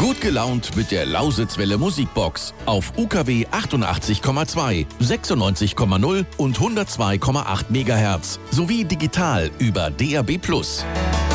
Gut gelaunt mit der Lausitzwelle Musikbox auf UKW 88,2, 96,0 und 102,8 MHz sowie digital über DAB+.